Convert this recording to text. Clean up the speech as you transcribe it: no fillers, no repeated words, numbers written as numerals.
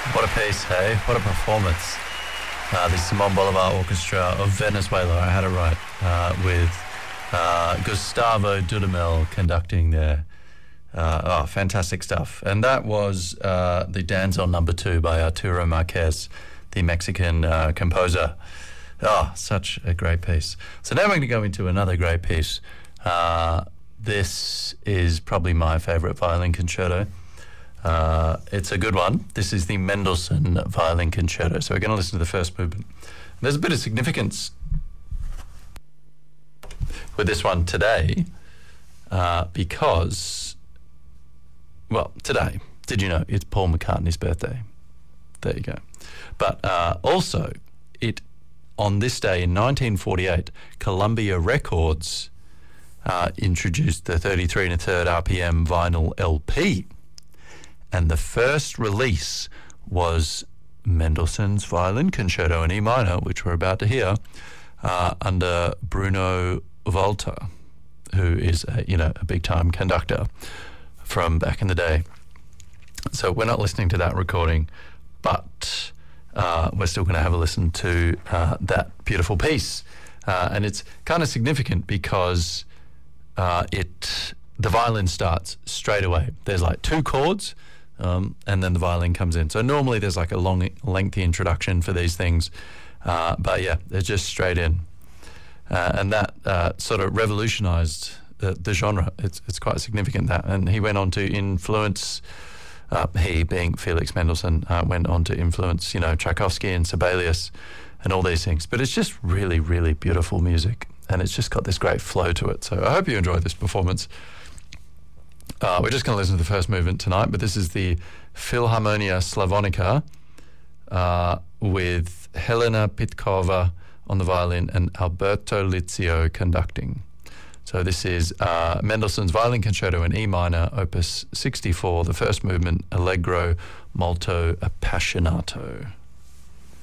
What a piece, hey? What a performance. The Simon Bolivar Orchestra of Venezuela, I had it right, with Gustavo Dudamel conducting there. Fantastic stuff. And that was the Danzón No. 2 by Arturo Marquez, the Mexican composer. Such a great piece. So now we're going to go into another great piece. This is probably my favourite violin concerto. It's a good one. This is the Mendelssohn Violin Concerto. So we're going to listen to the first movement. There's a bit of significance with this one today because, well, today, did you know it's Paul McCartney's birthday? There you go. But also, on this day in 1948, Columbia Records introduced the 33 1/3 RPM vinyl LP. And the first release was Mendelssohn's Violin Concerto in E minor, which we're about to hear, under Bruno Walter, who is a big-time conductor from back in the day. So we're not listening to that recording, but we're still going to have a listen to that beautiful piece. And it's kind of significant because the violin starts straight away. There's like two chords, and then the violin comes in. So normally there's like a long, lengthy introduction for these things, but yeah, they're just straight in. And that sort of revolutionized the genre. It's quite significant, that. And he went on to influence, he being Felix Mendelssohn, went on to influence, Tchaikovsky and Sibelius and all these things. But it's just really, really beautiful music, and it's just got this great flow to it. So I hope you enjoyed this performance. We're just going to listen to the first movement tonight, but this is the Philharmonia Slavonica with Helena Pitkova on the violin and Alberto Lizio conducting. So this is Mendelssohn's Violin Concerto in E minor, opus 64, the first movement, Allegro molto appassionato.